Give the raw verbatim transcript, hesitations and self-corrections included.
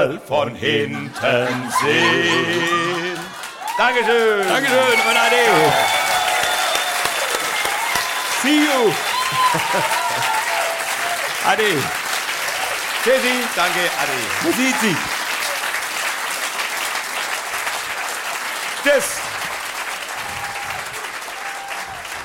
von hinten sehen. Dankeschön. Dankeschön und ade. See you. Ade. Tschüssi, danke, ade. Man sieht sich. Tschüss.